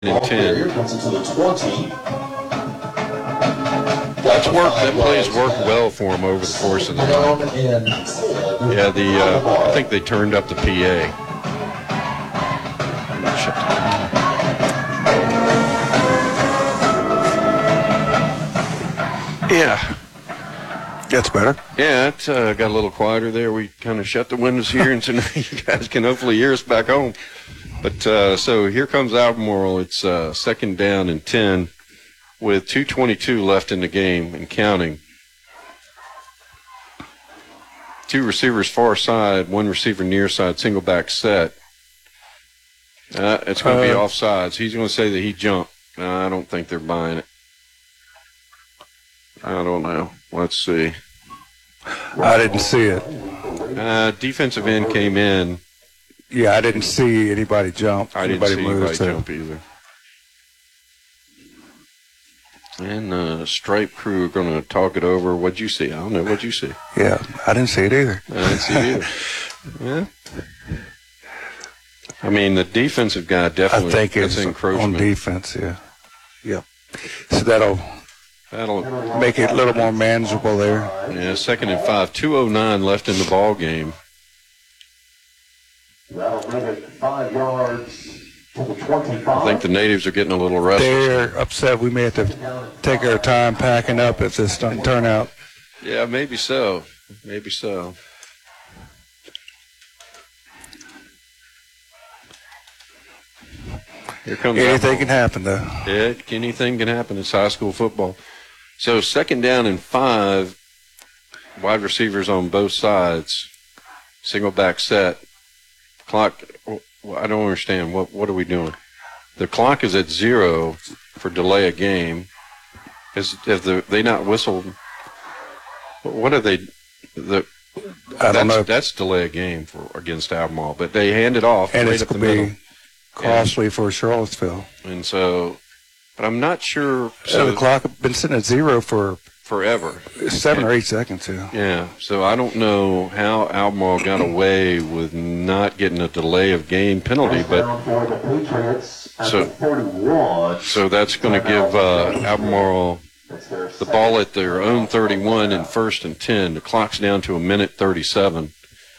and 10. Here comes into the 20. That play's worked well for him over the course of the night. Yeah, I think they turned up the PA. Yeah. That's better. Yeah, it got a little quieter there. We kind of shut the windows here, and so now you guys can hopefully hear us back home. But so here comes Albemarle. It's second down and 10 with 2:22 left in the game and counting. Two receivers far side, one receiver near side, single back set. It's going to be offsides. He's going to say that he jumped. I don't think they're buying it. I don't know. Let's see. I didn't see it. Defensive end came in. Yeah, I didn't see anybody jump. I didn't see anybody jump either. And the stripe crew are going to talk it over. What'd you see? I don't know. What'd you see? Yeah, I didn't see it either. I didn't see it either. Yeah. I mean, the defensive guy definitely. I think it's it's encroachment. on defense, yeah. Yep. So that'll make it a little more manageable there. Yeah, second and 5. 2:09 left in the ball game. That'll bring it 5 yards to the 25. I think the natives are getting a little restless. They're upset. We may have to take our time packing up if this doesn't turn out. Yeah, maybe so. Maybe so. Here comes Anything can happen, though. Yeah, anything can happen. It's high school football. So second down and 5, wide receivers on both sides, single back set. Clock, I don't understand. What are we doing? The clock is at 0 for delay of game. Have they not whistled? What are they? I don't know. That's delay of game against Albemarle, but they hand it off. And right it's up the going to middle. be costly for Charlottesville. And so, but I'm not sure. So the clock has been sitting at 0 for forever. 7 or 8 seconds, yeah. Yeah, so I don't know how Albemarle got away with not getting a delay of game penalty, but so that's going to give Albemarle the ball at their own 31 and first and 10. The clock's down to 1:37.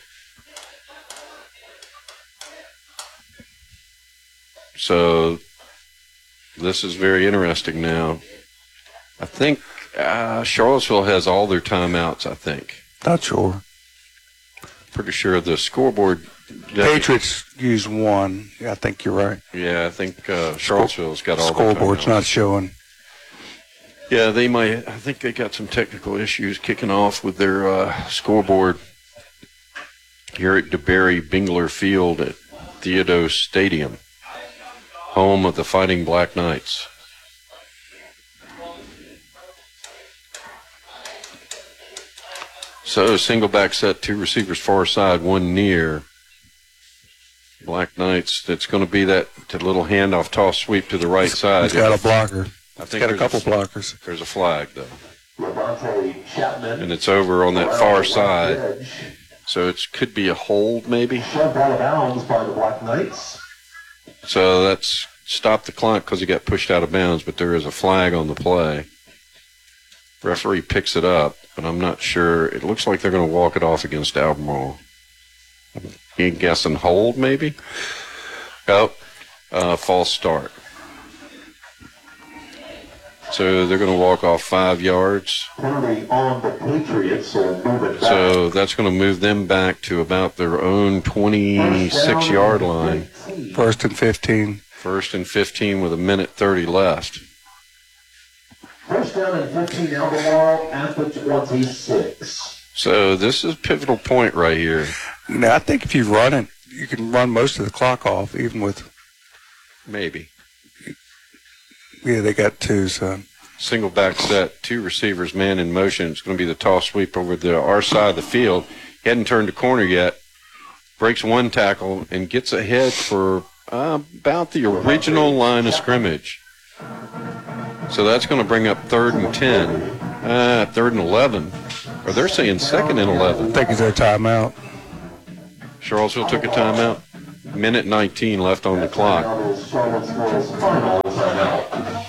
So this is very interesting now. I think Charlottesville has all their timeouts, I think. Not sure. Pretty sure the scoreboard. Patriots use 1. Yeah, I think you're right. Yeah, I think Charlottesville's got all their scoreboard's timeouts. not showing. Yeah, they might. I think they got some technical issues kicking off with their scoreboard here at DeBerry Bingler Field at Theodose Stadium, home of the Fighting Black Knights. So single back set, 2 receivers far side, 1 near. Black Knights, it's going to be that little handoff toss sweep to the right side. He's got a blocker. I think He's got a couple blockers. There's a flag, though. And it's over on that far side. So it could be a hold, maybe. Shoved out of bounds by the Black Knights. So that's stopped the clock because he got pushed out of bounds, but there is a flag on the play. Referee picks it up, but I'm not sure. It looks like they're going to walk it off against Albemarle. You guessing hold, maybe? Oh, false start. So they're going to walk off 5 yards. Penalty on the Patriots, so move it back. So that's going to move them back to about their own 26-yard line. First and 15. First and 15 with 1:30 left. First down and 15, Albemarle at the 26. So this is a pivotal point right here. Now, I think if you run it, you can run most of the clock off, even with. Maybe. Yeah, they got 2, so. Single back set, 2 receivers, man in motion. It's going to be the toss sweep over our side of the field. He hadn't turned the corner yet. Breaks 1 tackle and gets ahead for about the original line of scrimmage. So that's going to bring up 3rd and 10. 3rd and 11. Or they're saying 2nd and 11. I think he's their timeout. Charlottesville took a timeout. minute 19 left on the clock. Charlottesville's final timeout.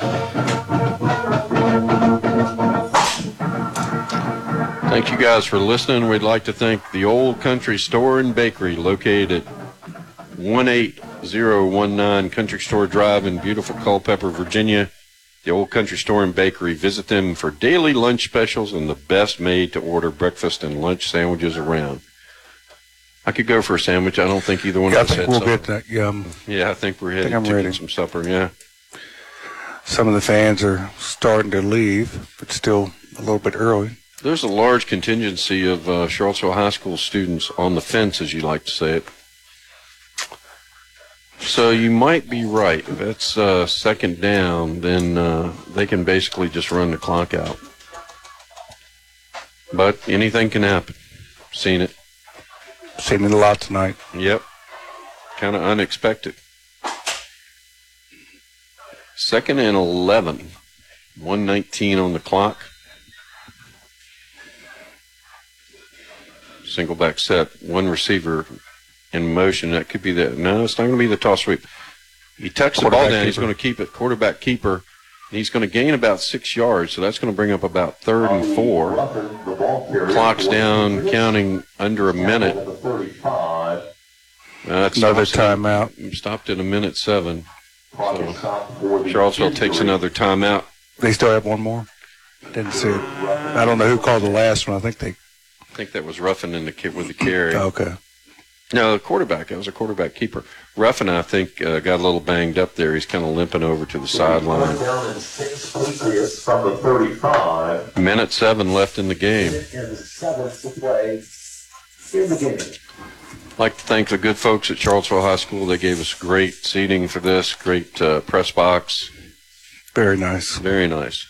Thank you guys for listening. We'd like to thank the Old Country Store and Bakery located at 18019 Country Store Drive in beautiful Culpeper, Virginia. The Old Country Store and Bakery. Visit them for daily lunch specials and the best made-to-order breakfast and lunch sandwiches around. I could go for a sandwich. I don't think either one of us had we'll supper. get that. Yeah, I think we're headed to ready. get some supper, yeah. Some of the fans are starting to leave, but still a little bit early. There's a large contingency of Charlottesville High School students on the fence, as you like to say it. So you might be right. If that's second down, then they can basically just run the clock out. But anything can happen. Seen it. Seen it a lot tonight. Yep. Kind of unexpected. 2nd and 11. 1:19 on the clock. Single back set. One receiver in motion. That could be the, no, it's not going to be the toss sweep. He tucks the ball down. He's going to keep it. Quarterback keeper. And he's going to gain about 6 yards, so that's going to bring up about 3rd and 4. Clock's down, counting under a minute. That's Another timeout. Stopped at 1:07. So Charlottesville takes another timeout. They still have one more? Didn't see it. I don't know who called the last one. I think that was Ruffin in the with the carry. Okay. No, the quarterback. That was a quarterback keeper. Ruffin, I think, got a little banged up there. He's kind of limping over to the sideline. Down in 6 Patriots from the 35. 1:07 left in the game. And the 7th to play in the game. I'd like to thank the good folks at Charlottesville High School. They gave us great seating for this, great press box. Very nice. Very nice.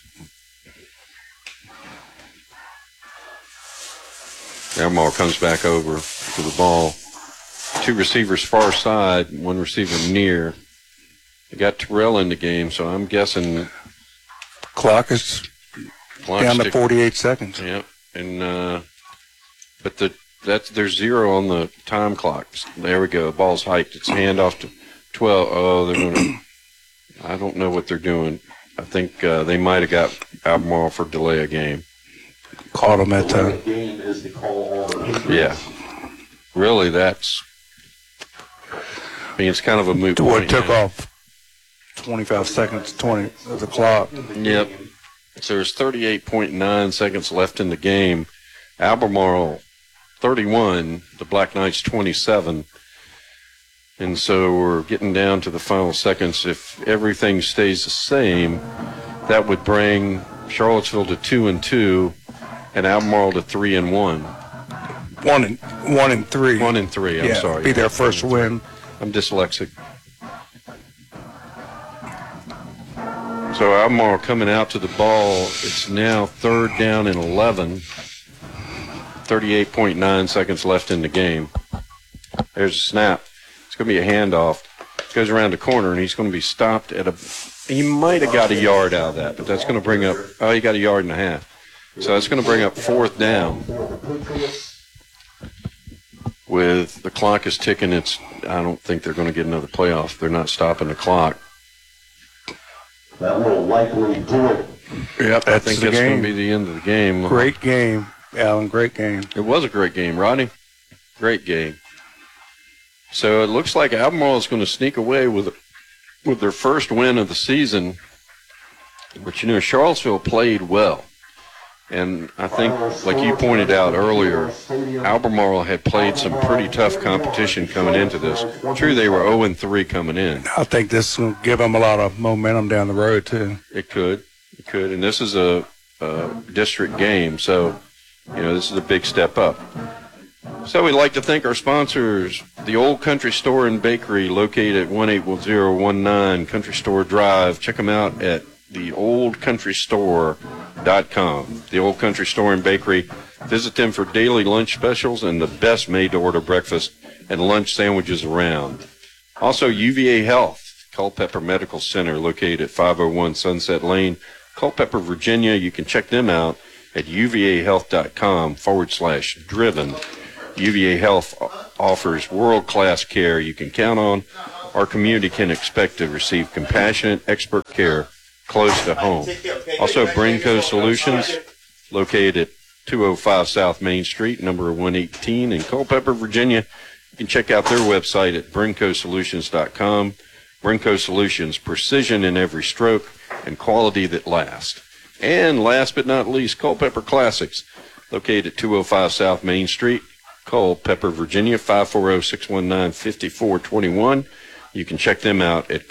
Elmore comes back over to the ball. 2 receivers far side, 1 receiver near. They got Terrell in the game, so I'm guessing Clock is down to 48 seconds. Yep. And but there's 0 on the time clock. There we go. The ball's hiked. It's handoff to 12. Oh, they're going to. I don't know what they're doing. I think they might have got Albemarle for delay a game. Caught him at The game is the call on the Yeah. Really, that's. I mean, it's kind of a moot point. what took off 25 seconds, 20 of the clock. Yep. So there's 38.9 seconds left in the game. Albemarle 31, the Black Knights 27. And so we're getting down to the final seconds. If everything stays the same, that would bring Charlottesville to 2-2 and Albemarle to 3-1. 1 and 3. 1 and 3. I'm sorry. Be their first win. I'm dyslexic. So Albemarle coming out to the ball. It's now 3rd down and 11. 38.9 seconds left in the game. There's a snap. It's going to be a handoff. Goes around the corner, and he's going to be stopped at a. He might have got a yard out of that, but that's going to bring up. Oh, he got a yard and a half. So that's going to bring up 4th down. With the clock is ticking, I don't think they're going to get another playoff. They're not stopping the clock. That will likely do it. Yep, I think that's going to be the end of the game. Great game, Alan. Great game. It was a great game, Rodney. Great game. So it looks like Albemarle is going to sneak away with their first win of the season. But, Charlottesville played well. And I think, like you pointed out earlier, Albemarle had played some pretty tough competition coming into this. True, they were 0-3 coming in. I think this will give them a lot of momentum down the road, too. It could. And this is a district game, so, this is a big step up. So we'd like to thank our sponsors, the Old Country Store and Bakery, located at 18019 Country Store Drive. Check them out at theoldcountrystore.com. The Old Country Store and Bakery. Visit them for daily lunch specials and the best made-to-order breakfast and lunch sandwiches around. Also, UVA Health, Culpeper Medical Center, located at 501 Sunset Lane, Culpeper, Virginia. You can check them out at uvahealth.com/driven. UVA Health offers world-class care you can count on. Our community can expect to receive compassionate, expert care close to home. Also, Brinco Solutions, located at 205 South Main Street, number 118 in Culpeper, Virginia. You can check out their website at brincosolutions.com. Brinco Solutions, precision in every stroke and quality that lasts. And last but not least, Culpeper Classics, located at 205 South Main Street, Culpeper, Virginia, 540-619-5421. You can check them out at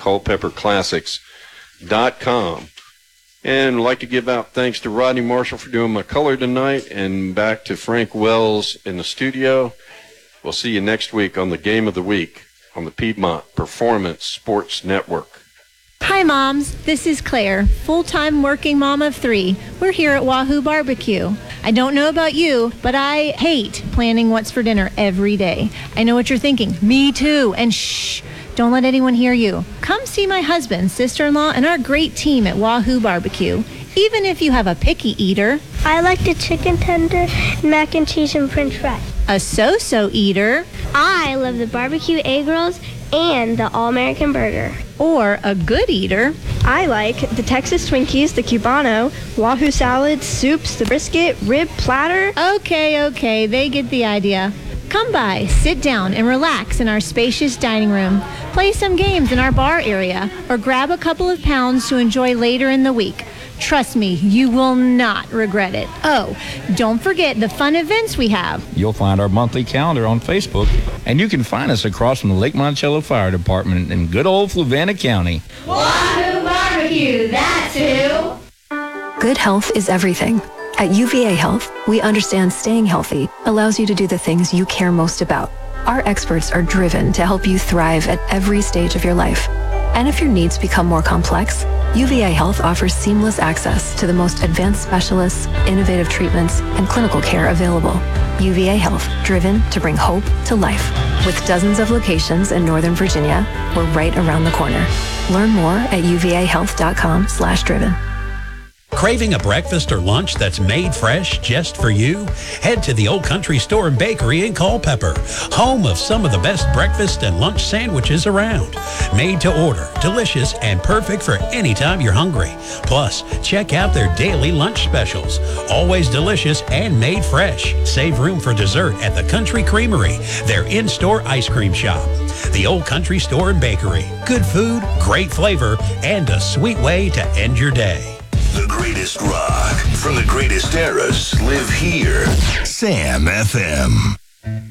culpepperclassics.com. And I'd like to give out thanks to Rodney Marshall for doing my color tonight, and back to Frank Wells in the studio. We'll see you next week on the Game of the Week on the Piedmont Performance Sports Network. Hi, moms. This is Claire, full-time working mom of 3. We're here at Wahoo Barbecue. I don't know about you, but I hate planning what's for dinner every day. I know what you're thinking. Me too. And shh, don't let anyone hear you. Come see my husband, sister-in-law, and our great team at Wahoo Barbecue. Even if you have a picky eater. I like the chicken tender, mac and cheese, and french fries. A so-so eater. I love the barbecue egg rolls and the all-American burger. Or a good eater. I like the Texas Twinkies, the Cubano, Wahoo salads, soups, the brisket, rib platter. Okay, they get the idea. Come by, sit down, and relax in our spacious dining room. Play some games in our bar area, or grab a couple of pounds to enjoy later in the week. Trust me, you will not regret it. Oh, don't forget the fun events we have. You'll find our monthly calendar on Facebook, and you can find us across from the Lake Monticello Fire Department in good old Fluvanna County. Wahoo Barbecue, that's who. Good health is everything. At UVA Health, we understand staying healthy allows you to do the things you care most about. Our experts are driven to help you thrive at every stage of your life. And if your needs become more complex, UVA Health offers seamless access to the most advanced specialists, innovative treatments, and clinical care available. UVA Health, driven to bring hope to life. With dozens of locations in Northern Virginia, we're right around the corner. Learn more at uvahealth.com/driven. Craving a breakfast or lunch that's made fresh just for you? Head to the Old Country Store and Bakery in Culpeper, home of some of the best breakfast and lunch sandwiches around. Made to order, delicious, and perfect for any time you're hungry. Plus, check out their daily lunch specials. Always delicious and made fresh. Save room for dessert at the Country Creamery, their in-store ice cream shop. The Old Country Store and Bakery. Good food, great flavor, and a sweet way to end your day. The greatest rock from the greatest eras live here. Sam FM.